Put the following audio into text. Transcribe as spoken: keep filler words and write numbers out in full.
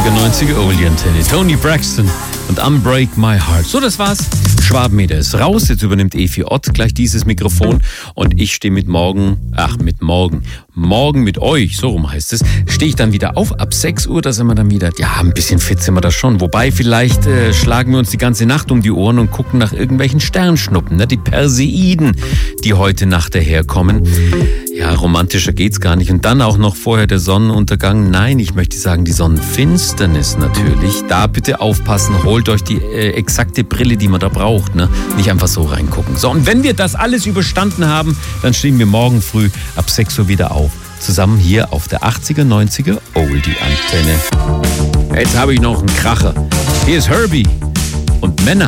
achtziger, neunziger Oldie Antenne. Tony Braxton und Unbreak My Heart. So, das war's. Schwabenmeter ist raus. Jetzt übernimmt Efi Ott gleich dieses Mikrofon. Und ich stehe mit morgen, ach, mit morgen, morgen mit euch, so rum heißt es, stehe ich dann wieder auf. Ab sechs Uhr, da sind wir dann wieder, ja, ein bisschen fit sind wir da schon. Wobei, vielleicht äh, schlagen wir uns die ganze Nacht um die Ohren und gucken nach irgendwelchen Sternschnuppen, ne? Die Perseiden, die heute Nacht daherkommen. Ja, romantischer geht's gar nicht. Und dann auch noch vorher der Sonnenuntergang. Nein, ich möchte sagen, die Sonnenfinsternis natürlich. Da bitte aufpassen, holt euch die äh, exakte Brille, die man da braucht. Ne? Nicht einfach so reingucken. So, und wenn wir das alles überstanden haben, dann stehen wir morgen früh ab sechs Uhr wieder auf. Zusammen hier auf der achtziger, neunziger Oldie Antenne. Jetzt habe ich noch einen Kracher. Hier ist Herbie und Männer.